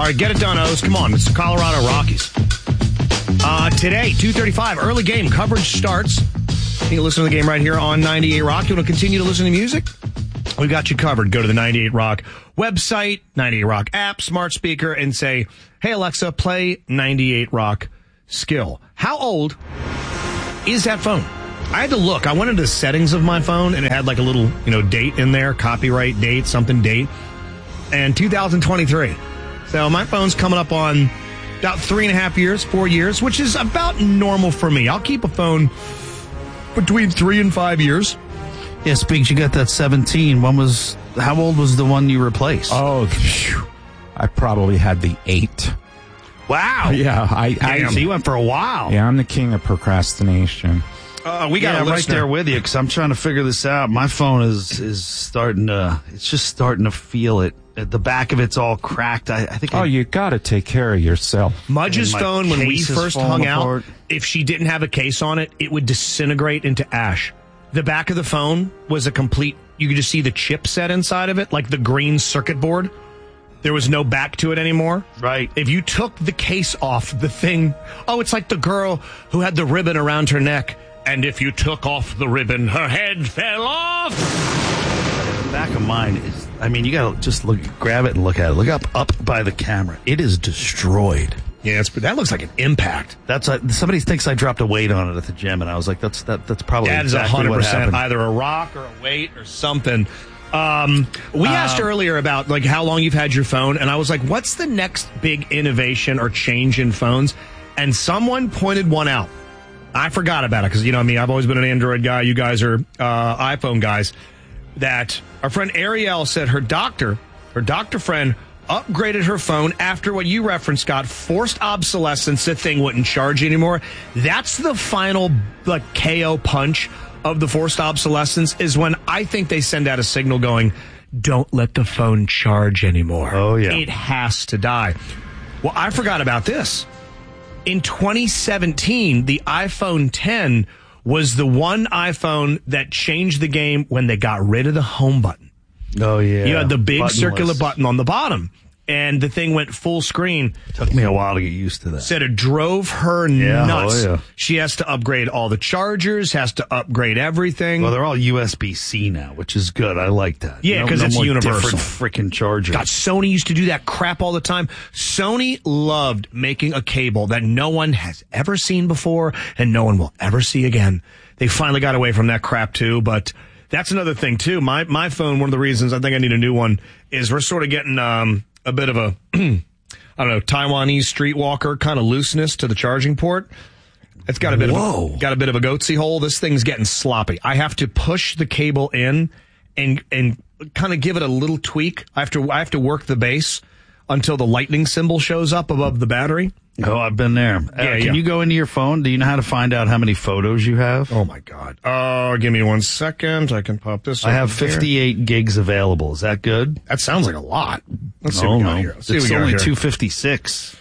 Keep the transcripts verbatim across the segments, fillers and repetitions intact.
right, get it done, O's. Come on, it's the Colorado Rockies. Uh, today, two thirty-five, early game coverage starts. You can listen to the game right here on ninety-eight Rock. You want to continue to listen to music? We've got you covered. Go to the ninety-eight Rock website, ninety-eight Rock app, smart speaker, and say, hey, Alexa, play ninety-eight Rock Skill. How old is that phone? I had to look. I went into the settings of my phone, and it had like a little, you know, date in there, copyright date, something date, and two thousand twenty-three. So my phone's coming up on about three and a half years, four years, which is about normal for me. I'll keep a phone between three and five years. Yeah, Speaks, you got that seventeen. When was, how old was the one you replaced? Oh, phew. I probably had the eight. Wow. Yeah, I, I So you went for a while. Yeah, I'm the king of procrastination. Uh, we got yeah, a right listener. there with you, because I'm trying to figure this out. My phone is is starting to, it's just starting to feel it. The back of it's all cracked. I, I think. Oh, I, you got to take care of yourself. Mudge's And my phone, when we case is first falling hung apart. out, if she didn't have a case on it, it would disintegrate into ash. The back of the phone was a complete, you could just see the chipset inside of it, like the green circuit board. There was no back to it anymore. Right. If you took the case off, the thing, oh, it's like the girl who had the ribbon around her neck. And if you took off the ribbon, her head fell off. The back of mine is, I mean, you got to just look, grab it and look at it. Look up, up by the camera. It is destroyed. Yeah, it's, that looks like an impact. That's a, somebody thinks I dropped a weight on it at the gym, and I was like, "That's that. That's probably That is exactly one hundred percent what happened." either a rock or a weight or something. Um, we Um, asked earlier about like how long you've had your phone, and I was like, "What's the next big innovation or change in phones?" And someone pointed one out. I forgot about it because you know me. I've always been an Android guy. You guys are uh, iPhone guys. That our friend Ariel said her doctor, her doctor friend, upgraded her phone after what you referenced, Scott, forced obsolescence. The thing wouldn't charge anymore. That's the final like K O punch of the forced obsolescence, is when I think they send out a signal going, don't let the phone charge anymore. Oh, yeah. It has to die. Well, I forgot about this. In twenty seventeen, the iPhone ten was the one iPhone that changed the game when they got rid of the home button. Oh yeah, You had the big Buttonless. circular button on the bottom, and the thing went full screen. Took me a while to get used to that. Said it drove her Yeah, nuts. oh, yeah. She has to upgrade all the chargers, has to upgrade everything. Well, they're all U S B C now, which is good. I like that. Yeah, No- 'cause no it's more universal. Different freaking chargers. God, Sony used to do that crap all the time. Sony loved making a cable that no one has ever seen before and no one will ever see again. They finally got away from that crap too, but that's another thing too. My my phone, one of the reasons I think I need a new one is we're sort of getting um, a bit of a, I don't know, Taiwanese streetwalker kind of looseness to the charging port. It's got a bit Whoa. of a, got a bit of a goatsy hole. This thing's getting sloppy. I have to push the cable in and and kind of give it a little tweak. I have to I have to work the base until the lightning symbol shows up above the battery. Oh, I've been there. Uh, Yeah, can yeah. you go into your phone? Do you know how to find out how many photos you have? Oh my God! Oh, give me one second. I can pop this. I have over here. fifty-eight gigs available. Is that good? That sounds like a lot. Let's see oh what we no, got here. Let's see it's what we got only here. two fifty-six.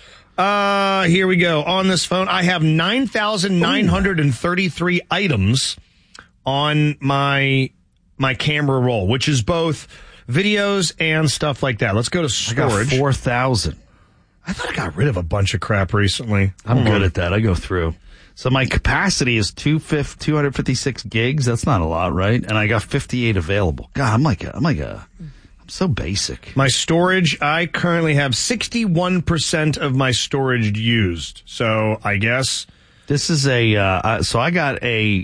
Uh, here we go. On this phone, I have nine thousand nine hundred thirty-three items on my my camera roll, which is both videos and stuff like that. Let's go to I got storage. four thousand. I thought I got rid of a bunch of crap recently. I'm Hold good on. at that. I go through. So my capacity is two hundred fifty-six gigs. That's not a lot, right? And I got fifty-eight available. God, I'm like a, I'm like a, I'm so basic. My storage, I currently have sixty-one percent of my storage used. So I guess This is a, uh, uh, so I got a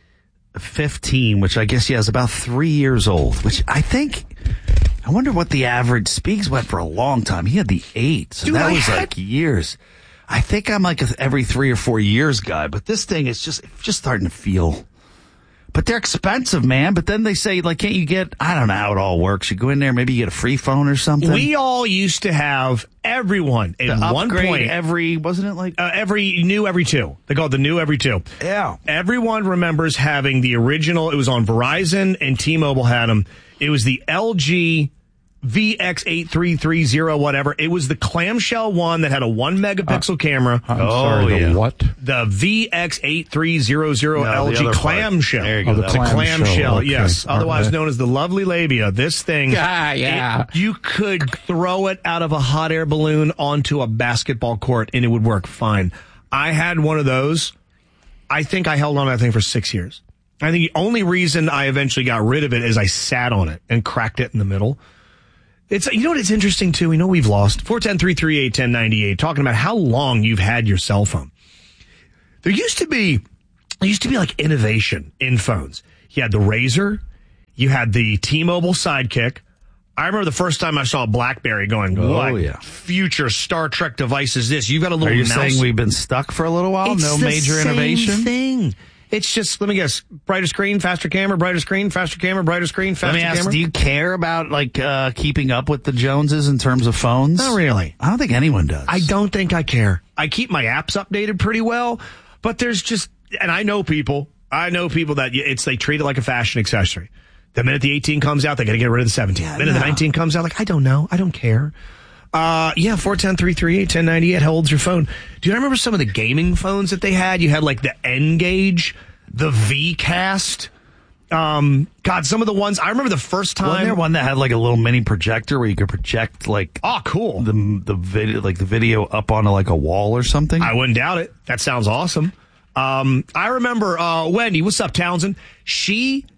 fifteen, which I guess, yeah, is about three years old, which I think, I wonder what the average Speaks went for a long time. He had the eight, so Dude, that I was had- like years. I think I'm like a every three or four years guy, but this thing is just, it's just starting to feel. But they're expensive, man. But then they say, like, can't you get, I don't know how it all works. You go in there, maybe you get a free phone or something. we all used to have everyone at The one upgrade point. every, wasn't it like? Uh, every new every two. They call it the new every two. Yeah. Everyone remembers having the original. It was on Verizon and T-Mobile had them. It was the L G V X eight three three zero, whatever. It was the clamshell one that had a one megapixel uh, camera. I'm oh, sorry, the yeah. what? The V X eight three hundred no, L G clamshell. There you go. Oh, the The clamshell, clamshell, okay. yes. Otherwise Right. known as the lovely labia. This thing, Yeah, yeah. it- you could throw it out of a hot air balloon onto a basketball court and it would work fine. I had one of those. I think I held on to that thing for six years. I think the only reason I eventually got rid of it is I sat on it and cracked it in the middle. It's, you know what, it's interesting too. We know we've lost four one zero, three three eight, one zero nine eight, talking about how long you've had your cell phone. There used to be, there used to be like innovation in phones. You had the Razr, you had the T-Mobile Sidekick. I remember the first time I saw a BlackBerry going, Oh, what yeah. future Star Trek device is this? You've got a little Are you mouse. saying we've been stuck for a little while? It's no the major same innovation? thing. It's just, let me guess, brighter screen, faster camera, brighter screen, faster camera, brighter screen, faster Let me ask, camera. do you care about like uh, keeping up with the Joneses in terms of phones? Not really. I don't think anyone does. I don't think I care. I keep my apps updated pretty well, but there's just, and I know people, I know people that it's, they treat it like a fashion accessory. The minute the eighteen comes out, they got to get rid of the seventeen. Yeah, the minute no. the nineteen comes out, like, I don't know. I don't care. Uh, yeah, four one zero, three three eight, one zero nine eight. How old's your phone? Do you remember some of the gaming phones that they had? You had like the N-Gage, the V-Cast. Um, God, some of the ones, I remember the first time. Wasn't there one that had like a little mini projector where you could project like Oh, cool. the the video like the video up onto like a wall or something? I wouldn't doubt it. That sounds awesome. Um, I remember, uh, Wendy, what's up, Townsend? She,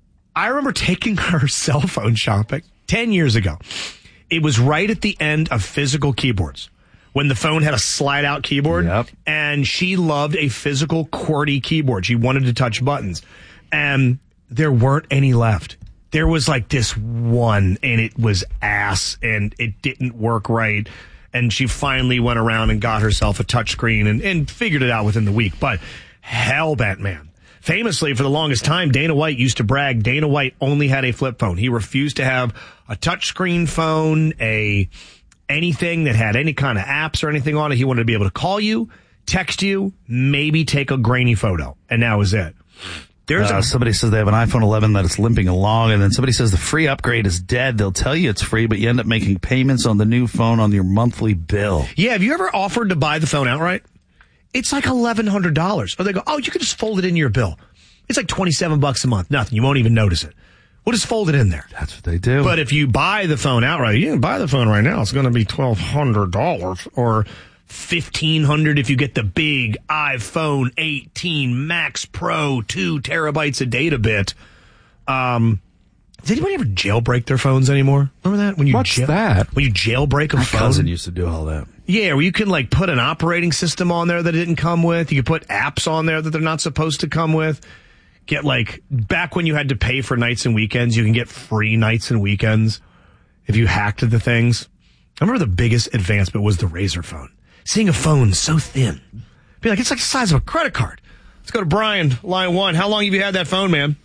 I remember taking her cell phone shopping ten years ago. It was right at the end of physical keyboards when the phone had a slide out keyboard. Yep. And she loved a physical QWERTY keyboard. She wanted to touch buttons and there weren't any left. There was like this one and it was ass and it didn't work right. And she finally went around and got herself a touchscreen and, and figured it out within the week. But hellbent, man. Famously, for the longest time, Dana White used to brag Dana White only had a flip phone. He refused to have a touchscreen phone, a anything that had any kind of apps or anything on it. He wanted to be able to call you, text you, maybe take a grainy photo. And that was it. There's Uh, a, somebody says they have an iPhone eleven that it's limping along, and then somebody says the free upgrade is dead. They'll tell you it's free, but you end up making payments on the new phone on your monthly bill. yeah, have you ever offered to buy the phone outright? It's like eleven hundred dollars. Or they go, oh, you could just fold it in your bill. It's like twenty-seven bucks a month. Nothing. You won't even notice it. We'll just fold it in there. That's what they do. But if you buy the phone outright, you can buy the phone right now. It's going to be twelve hundred dollars or fifteen hundred dollars if you get the big iPhone eighteen Max Pro, two terabytes of data bit. Um, does anybody ever jailbreak their phones anymore? Remember that? When you What's jail- that? When you jailbreak a my phone? cousin used to do all that. Yeah, where you can like put an operating system on there that it didn't come with. You could put apps on there that they're not supposed to come with. Get like, back when you had to pay for nights and weekends, you can get free nights and weekends if you hacked the things. I remember the biggest advancement was the Razr phone. Seeing a phone so thin. Be like, it's like the size of a credit card. Let's go to Brian, line one. How long have you had that phone, man?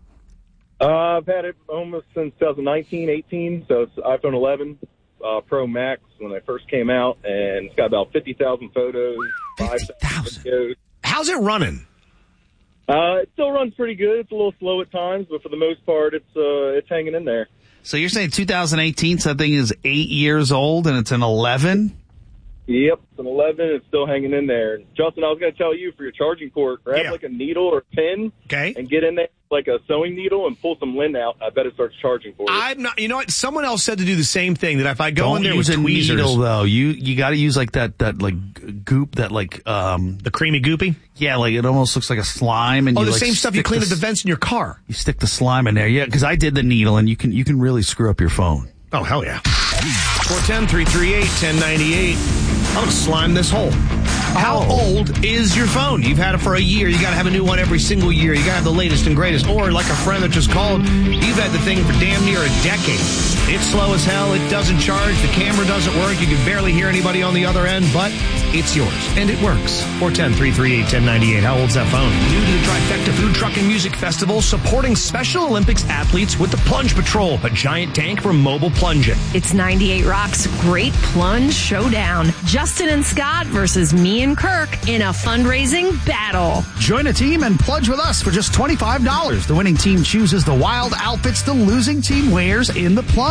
Uh, I've had it almost since twenty nineteen, eighteen, so it's iPhone eleven uh, Pro Max when they first came out, and it's got about fifty thousand photos, five thousand videos. How's it running? Uh, it still runs pretty good. It's a little slow at times, but for the most part, it's uh, it's hanging in there. So you're saying two thousand eighteen, so that thing is eight years old, and it's an eleven? Yep, it's an eleven. It's still hanging in there. Justin, I was going to tell you for your charging port, grab Yeah. like a needle or a pin Okay. and get in there like a sewing needle and pull some lint out. I bet it starts charging for you. I'm not, you know what? Someone else said to do the same thing, that if I go Don't in there use with a tweezers, needle, though. You you got to use like that, that like g- goop, that like, um, the creamy goopy. yeah, like it almost looks like a slime. And Oh, you the like same stuff you stick clean the at the s- vents in your car. You stick the slime in there. Yeah, because I did the needle, and you can you can really screw up your phone. Oh, hell yeah. four one zero, three three eight, one zero nine eight. I'm going to slime this hole. How old is your phone? You've had it for a year. You got to have a new one every single year. You got to have the latest and greatest. Or like a friend that just called, you've had the thing for damn near a decade. It's slow as hell. It doesn't charge. The camera doesn't work. You can barely hear anybody on the other end, but it's yours. And it works. four one zero, three three eight, one zero nine eight. How old's that phone? New to the Trifecta Food Truck and Music Festival, supporting Special Olympics athletes with the Plunge Patrol, a giant tank for mobile plunging. It's ninety-eight Rock's Great Plunge Showdown. Justin and Scott versus me and Kirk in a fundraising battle. Join a team and plunge with us for just twenty-five dollars. The winning team chooses the wild outfits the losing team wears in the plunge.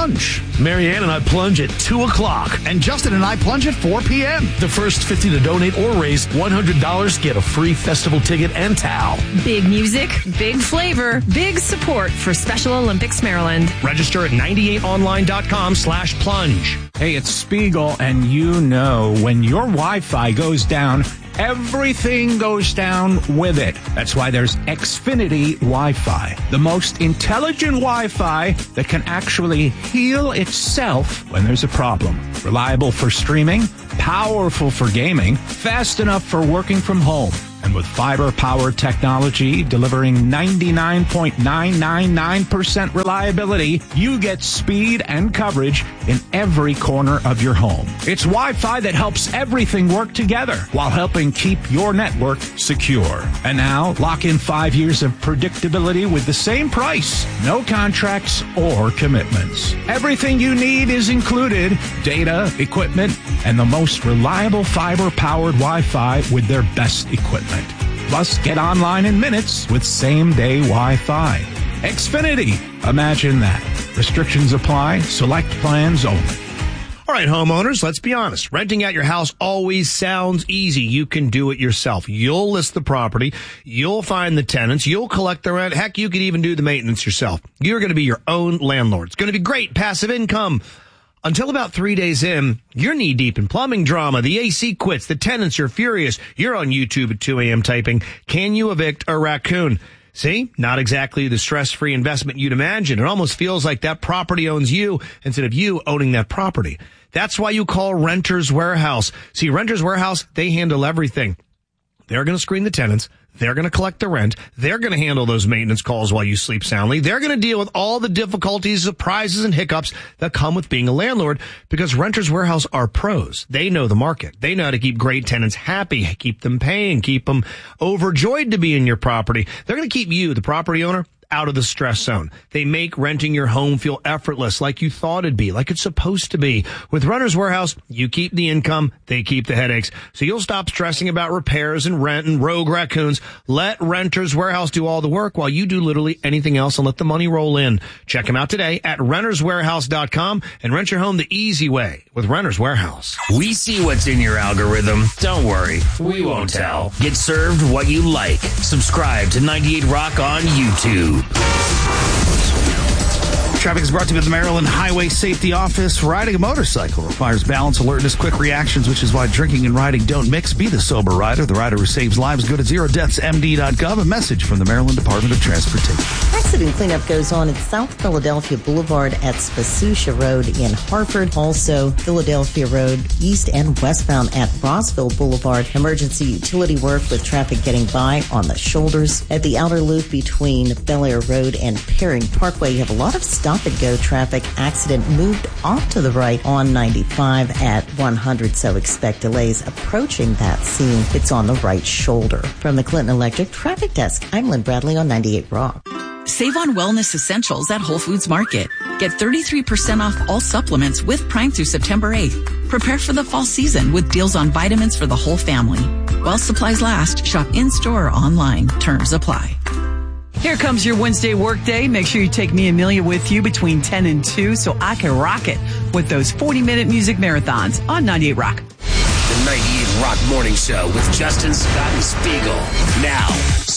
plunge. Marianne and I plunge at two o'clock. And Justin and I plunge at four p.m. The first fifty to donate or raise one hundred dollars get a free festival ticket and towel. Big music, big flavor, big support for Special Olympics Maryland. Register at ninety-eight online.com slash plunge. Hey, it's Spiegel, and you know when your Wi-Fi goes down, everything goes down with it. That's why there's Xfinity Wi-Fi, the most intelligent Wi-Fi that can actually heal itself when there's a problem. Reliable for streaming, powerful for gaming, fast enough for working from home. And with fiber-powered technology delivering ninety-nine point nine nine nine percent reliability, you get speed and coverage in every corner of your home. It's Wi-Fi that helps everything work together while helping keep your network secure. And now, lock in five years of predictability with the same price. No contracts or commitments. Everything you need is included. Data, equipment, and the most reliable fiber-powered Wi-Fi with their best equipment. Plus, get online in minutes with same-day Wi-Fi. Xfinity. Imagine that. Restrictions apply. Select plans only. All right, homeowners, let's be honest. Renting out your house always sounds easy. You can do it yourself. You'll list the property. You'll find the tenants. You'll collect the rent. Heck, you could even do the maintenance yourself. You're going to be your own landlord. It's going to be great passive income. Until about three days in, you're knee-deep in plumbing drama. The A C quits. The tenants are furious. You're on YouTube at two a.m. typing, "Can you evict a raccoon?" See? Not exactly the stress-free investment you'd imagine. It almost feels like that property owns you instead of you owning that property. That's why you call Renters Warehouse. See, Renters Warehouse, they handle everything. They're going to screen the tenants. They're going to collect the rent. They're going to handle those maintenance calls while you sleep soundly. They're going to deal with all the difficulties, surprises, and hiccups that come with being a landlord because Renters Warehouse are pros. They know the market. They know how to keep great tenants happy, keep them paying, keep them overjoyed to be in your property. They're going to keep you, the property owner, out of the stress zone. They make renting your home feel effortless, like you thought it'd be, like it's supposed to be. With Renters Warehouse, you keep the income, they keep the headaches. So you'll stop stressing about repairs and rent and rogue raccoons. Let Renters Warehouse do all the work while you do literally anything else and let the money roll in. Check them out today at renters warehouse dot com and rent your home the easy way with Renters Warehouse. We see what's in your algorithm. Don't worry, we won't tell. Get served what you like. Subscribe to ninety-eight Rock on YouTube. Traffic is brought to you by the Maryland Highway Safety Office. Riding a motorcycle requires balance, alertness, quick reactions, which is why drinking and riding don't mix. Be the sober rider. The rider who saves lives. Go to zero deaths m d dot gov. A message from the Maryland Department of Transportation. Accident cleanup goes on at South Philadelphia Boulevard at Spasucia Road in Hartford. Also, Philadelphia Road east and westbound at Rossville Boulevard. Emergency utility work with traffic getting by on the shoulders. At the outer loop between Bel Air Road and Perring Parkway, you have a lot of stop and go traffic. Accident moved off to the right on ninety-five at one hundred, so expect delays approaching that scene. It's on the right shoulder. From the Clinton Electric Traffic Desk, I'm Lynn Bradley on ninety-eight Rock. Save on wellness essentials at Whole Foods Market. Get thirty-three percent off all supplements with Prime through September eighth. Prepare for the fall season with deals on vitamins for the whole family. While supplies last, shop in-store or online. Terms apply. Here comes your Wednesday workday. Make sure you take me, Amelia, with you between ten and two so I can rock it with those forty-minute music marathons on ninety-eight Rock. The ninety-eight Rock Morning Show with Justin, Scott, and Spiegel. Now,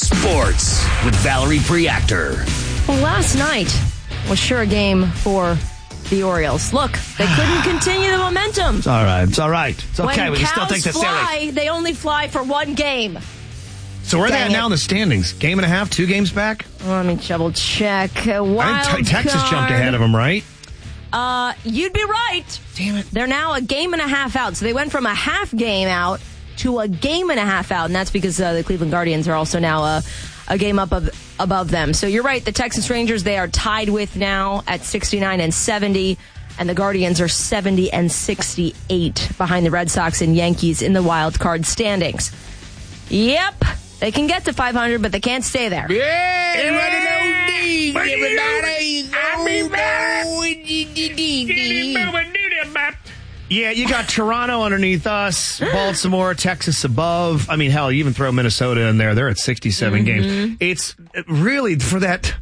sports with Valerie Preactor. Well, last night was sure a game for the Orioles. Look, they couldn't continue the momentum. It's all right. It's all right. It's okay. When we can still cows take this fly, serious. they only fly for one game. So where are they Dang at now it. in the standings? Game and a half, two games back? Let me double check. Uh, wild I think t- Texas card. jumped ahead of them, right? Uh, you'd be right. Damn it. They're now a game and a half out. So they went from a half game out to a game and a half out. And that's because uh, the Cleveland Guardians are also now a, a game up of, above them. So you're right. The Texas Rangers, they are tied with now at sixty-nine and seventy. And the Guardians are seventy and sixty-eight behind the Red Sox and Yankees in the wild card standings. Yep. They can get to five hundred, but they can't stay there. Yeah, everybody. Yeah, you got Toronto underneath us, Baltimore, Texas above. I mean, hell, you even throw Minnesota in there. They're at sixty-seven Mm-hmm. games. It's really for that.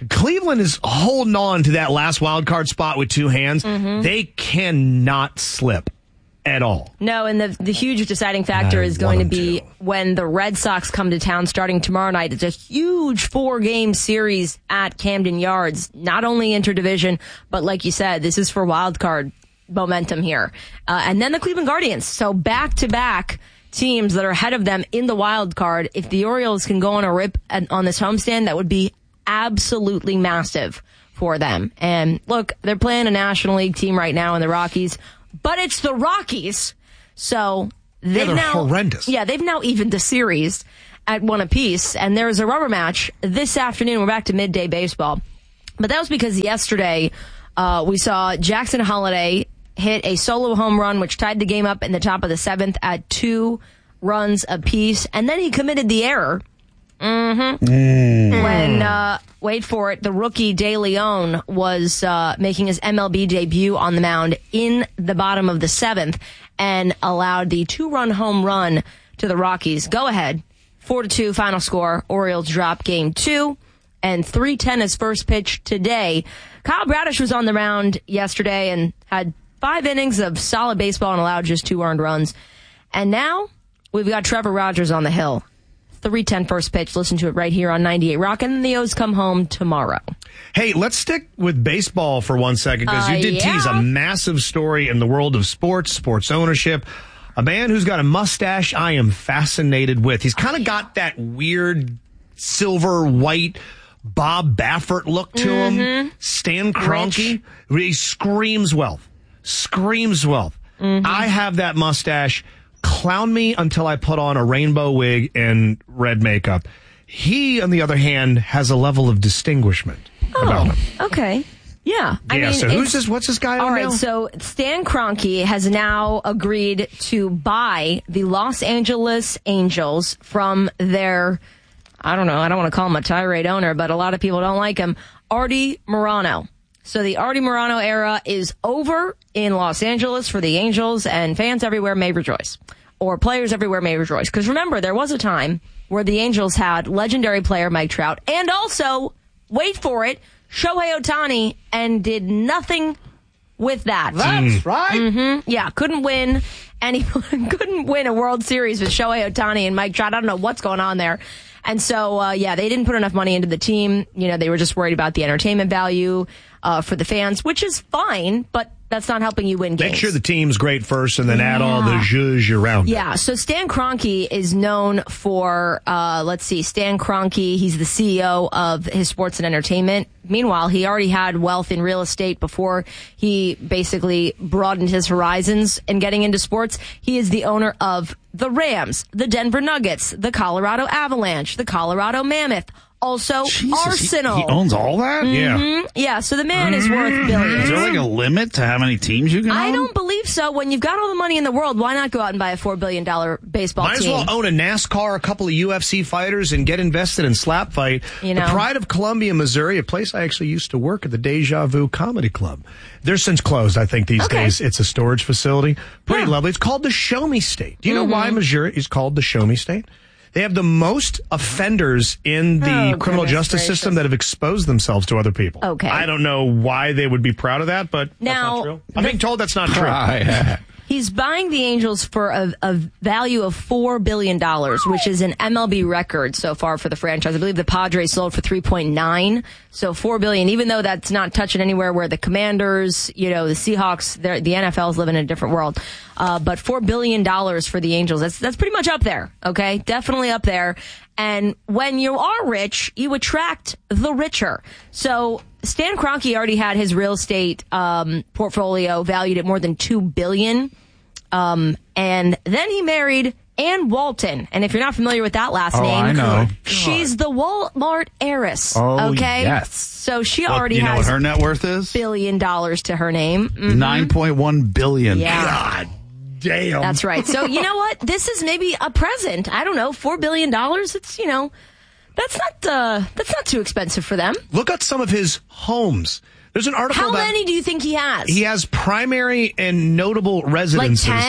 Cleveland is holding on to that last wild card spot with two hands. Mm-hmm. They cannot slip at all. No, and the the huge deciding factor is going to be to. when the Red Sox come to town starting tomorrow night. It's a huge four-game series at Camden Yards, not only interdivision, but like you said, this is for wild card momentum here. Uh, and then the Cleveland Guardians. So back-to-back teams that are ahead of them in the wild card. If the Orioles can go on a rip at, on this homestand, that would be absolutely massive for them. And look, they're playing a National League team right now in the Rockies. But it's the Rockies, so they've yeah, now horrendous. Yeah, they've now evened the series at one apiece, and there's a rubber match this afternoon. We're back to midday baseball, but that was because yesterday uh, we saw Jackson Holliday hit a solo home run, which tied the game up in the top of the seventh at two runs apiece, and then he committed the error. Mm-hmm. Mm. When, uh, wait for it, the rookie De Leon was uh, making his M L B debut on the mound in the bottom of the seventh and allowed the two-run home run to the Rockies. Go ahead. Four to two final score. Orioles drop game two. And three ten is first pitch today. Kyle Bradish was on the mound yesterday and had five innings of solid baseball and allowed just two earned runs. And now we've got Trevor Rogers on the hill. three ten first pitch. Listen to it right here on ninety-eight Rock. And then the O's come home tomorrow. Hey, let's stick with baseball for one second because uh, you did yeah. tease a massive story in the world of sports, sports ownership. A man who's got a mustache I am fascinated with. He's kind of got that weird silver, white Bob Baffert look to mm-hmm. him. Stan Kroenke. He screams wealth. Screams wealth. Mm-hmm. I have that mustache. Clown me until I put on a rainbow wig and red makeup. He, on the other hand, has a level of distinguishment oh, about him. Okay. Yeah. I yeah, mean, so who's this? What's this guy all on right, now? so Stan Kroenke has now agreed to buy the Los Angeles Angels from their, I don't know, I don't want to call him a tirade owner, but a lot of people don't like him, Artie Morano. So the Artie Morano era is over in Los Angeles for the Angels, and fans everywhere may rejoice. Or players everywhere may rejoice. Because remember, there was a time where the Angels had legendary player Mike Trout, and also, wait for it, Shohei Ohtani, and did nothing with that. That's mm. right. Mm-hmm. Yeah, couldn't win any, couldn't win a World Series with Shohei Ohtani and Mike Trout. I don't know what's going on there. And so, uh, yeah, they didn't put enough money into the team. You know, they were just worried about the entertainment value uh, for the fans, which is fine, but that's not helping you win games. Make sure the team's great first and then yeah. add all the zhuzh around it. Yeah, so Stan Kroenke is known for, uh, let's see, Stan Kroenke, he's the C E O of his sports and entertainment. Meanwhile, he already had wealth in real estate before he basically broadened his horizons in getting into sports. He is the owner of the Rams, the Denver Nuggets, the Colorado Avalanche, the Colorado Mammoth, also Jesus, Arsenal. He, he owns all that? Mm-hmm. Yeah. Yeah, so the man is worth billions. Is there like a limit to how many teams you can own? I don't believe so. When you've got all the money in the world, why not go out and buy a four billion dollars baseball Might team? Might as well own a NASCAR, a couple of U F C fighters, and get invested in Slap Fight. You know? The Pride of Columbia, Missouri, a place I actually used to work at, the Deja Vu Comedy Club. They're since closed, I think, these okay. days. It's a storage facility. Pretty yeah. lovely. It's called the Show Me State. Do you mm-hmm. know why Missouri is called the Show Me State? They have the most offenders in the oh, criminal justice gracious. system that have exposed themselves to other people. Okay. I don't know why they would be proud of that, but now, that's not true. I'm being told that's not true. Uh, He's buying the Angels for a, a value of four billion dollars, which is an M L B record so far for the franchise. I believe the Padres sold for three point nine, so four billion dollars, even though that's not touching anywhere where the Commanders, you know, the Seahawks, the N F L is living in a different world. Uh, but four billion dollars for the Angels, that's, that's pretty much up there, okay? Definitely up there. And when you are rich, you attract the richer. So Stan Kroenke already had his real estate um, portfolio valued at more than two billion dollars. Um, and then he married Ann Walton. And if you're not familiar with that last oh, name, I know. she's the Walmart heiress. Oh, okay? yes. So she well, already you know has what her net worth is? billion dollars to her name. Mm-hmm. nine point one billion dollars. Yeah. God damn. That's right. So you know what? This is maybe a present. I don't know, four billion dollars. It's, you know, that's not, uh, that's not too expensive for them. Look at some of his homes. There's an article How about, many do you think he has? He has primary and notable residences. Like ten?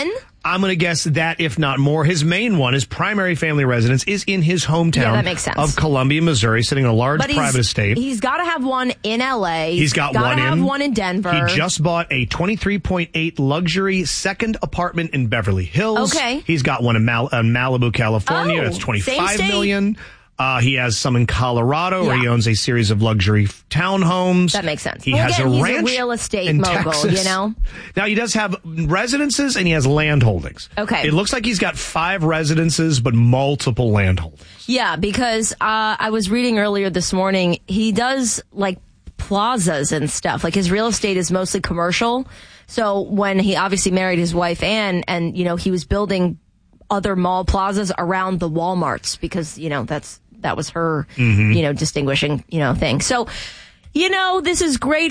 I'm going to guess that, if not more. His main one, his primary family residence, is in his hometown Yeah, that makes sense. of Columbia, Missouri, sitting in a large But he's- private estate. He's got to have one in L A. He's got gotta one have in one in Denver. He just bought a twenty-three point eight luxury second apartment in Beverly Hills. Okay. He's got one in, Mal- in Malibu, California. Oh, That's twenty-five same state. million. Uh, he has some in Colorado, where Yeah. he owns a series of luxury f- townhomes. That makes sense. He Well, has again, a he's a ranch real estate in mogul, Texas. you know? Now, he does have residences and he has land holdings. Okay. It looks like he's got five residences, but multiple land holdings. Yeah, because uh, I was reading earlier this morning, he does like plazas and stuff. Like his real estate is mostly commercial. So when he obviously married his wife Ann, and you know he was building other mall plazas around the Walmarts because you know that's that was her Mhm. you know distinguishing you know thing. So you know this is great